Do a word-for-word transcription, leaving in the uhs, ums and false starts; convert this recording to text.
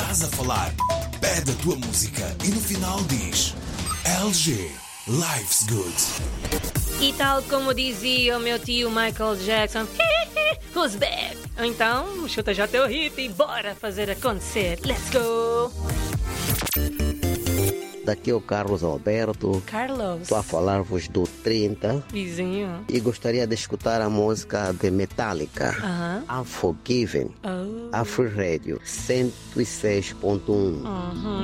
estás a falar. Pede a tua música e no final diz L G, Life's Good. E tal como dizia o meu tio Michael Jackson, who's back? Então, chuta já teu hit e bora fazer acontecer. Let's go! Daqui é o Carlos Alberto. Carlos. Estou a falar-vos do trinta Vizinho. e gostaria de escutar a música de Metallica, Aham. Unforgiven, Oh. a Free Radio cento e seis ponto um. Uhum.